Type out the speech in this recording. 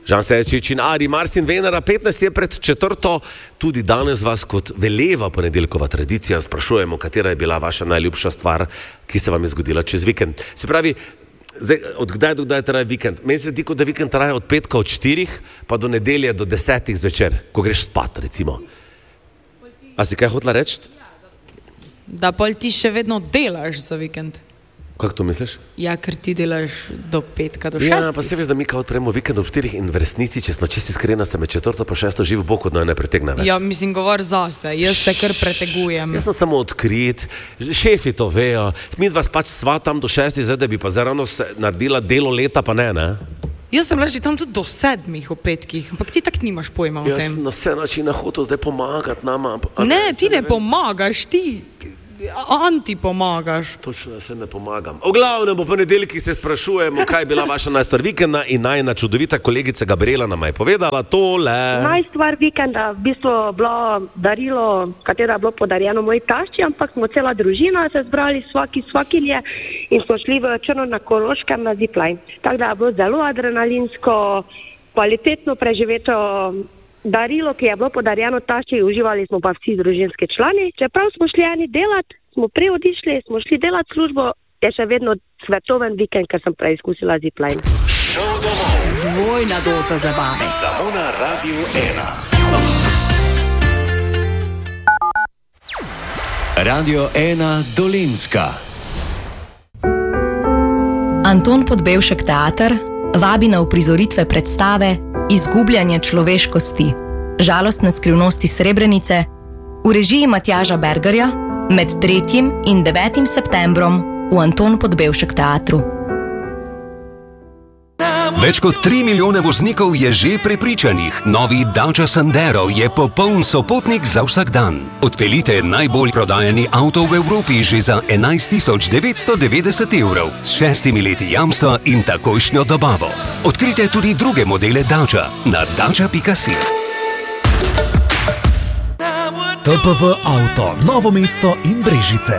Žan Sečič in Adi Marsin Venera, 15 je pred 4. Tudi danes vas kot veleva ponedeljkova tradicija sprašujemo, katera je bila vaša najljubša stvar, ki se vam je zgodila čez vikend. Se pravi, zdaj, od kdaj do kdaj traja vikend? Meni se zdi, da vikend traja od petka od 4 pa do nedelje do 10 zvečer, ko greš spat, recimo. A si kaj hotela reči? Da pol ti še vedno delaš za vikend. Kako to misliš? Ja, ker ti delaš do petka, do 6. Ja, pa se veš, da mi kao odpremo vikend ob 4 in v resnici, če smo čisti iskrena, se med 4. pa 6. živ bok od ne pretegne več. Ja, mislim, govor zase, jaz se kar pretegujem. Jaz sem samo odkrit, šefi to vejo, mi vas pač svatam do 6, zdaj da bi pa zarano naredila delo leta, pa ne? Jaz sem bila že tam tudi do 7 o petkih, ampak ti tak nimaš pojma o tem. Jaz na vse načine hotel zdaj pomagati nama. Ne, ti ne pomagaš, ti antipomagaš. Točno, da se ne pomagam. V glavnem, po ponedeljkih se sprašujemo, kaj je bila vaša najstvar vikenda in najna čudovita kolegica Gabriela nam je povedala tole. Najstvar vikenda v bistvu bilo darilo, katero je bilo podarjeno moji tašči, ampak smo cela družina se zbrali svakilje in smo šli v Črno na Koroškem na zipline. Tako da je bilo zelo adrenalinsko, kvalitetno preživeto darilo, ki je bilo podarjeno tašči, uživali smo pa vsi družinski člani. Čeprav smo šli eni delati, smo prej odišli, smo šli delati službo, je še vedno svetoven vikend, ker sem preizkusila zipline. Dvojna doza zabave. Samo na Radiu 1. Radio 1 Dolenjska. Anton Podbevšek teater vabi na uprizoritve predstave Izgubljanje človeškosti, žalostne skrivnosti Srebrenice v režiji Matjaža Bergerja med 3. in 9. septembrom v Anton Podbevšek teatru. Več kot 3 milijone voznikov je že prepričanih. Novi Dacia Sandero je popoln sopotnik za vsak dan. Odpeljite najbolj prodajani avto v Evropi že za 11.990 evrov s 6 leti jamstva in takojšnjo dobavo. Odkrite tudi druge modele Dacia na dacia.si. TPV Auto, Novo mesto in Brežice.